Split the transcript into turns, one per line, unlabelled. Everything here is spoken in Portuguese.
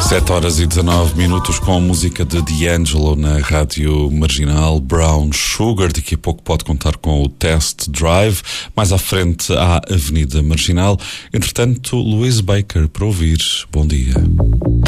7 horas e 19 minutos com a música de D'Angelo na Rádio Marginal. Brown Sugar, daqui a pouco pode contar com o Test Drive, mais à frente à Avenida Marginal. Entretanto, Louise Baker para ouvir. Bom dia.